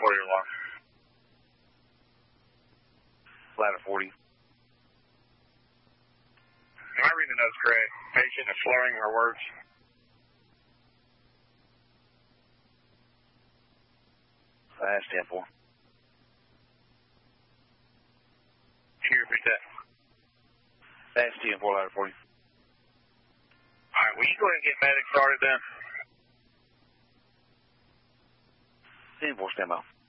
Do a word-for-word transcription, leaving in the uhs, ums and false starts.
forty alarm. Ladder forty. Am I reading the notes correct? Patient is slurring her words. Fast ten four. Can you repeat that? Fast ten four, ladder forty. All right, will you go ahead and get medic started then? ten four, stand by.